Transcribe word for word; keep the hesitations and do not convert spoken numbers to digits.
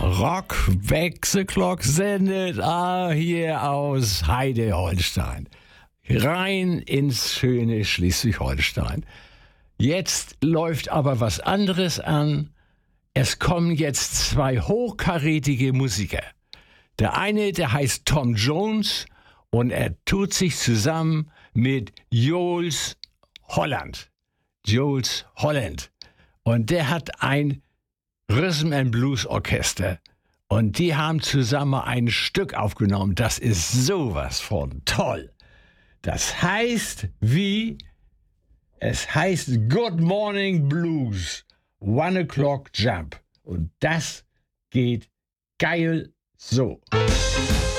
Rock Wechselclock sendet ah, hier aus Heide-Holstein. Rein ins schöne Schleswig-Holstein. Jetzt läuft aber was anderes an. Es kommen jetzt zwei hochkarätige Musiker. Der eine, der heißt Tom Jones und er tut sich zusammen mit Jools Holland. Jools Holland. Und der hat ein Rhythm and Blues Orchester. Und die haben zusammen ein Stück aufgenommen. Das ist sowas von toll. Das heißt wie, es heißt Good Morning Blues, One O'Clock Jump. Und das geht geil so.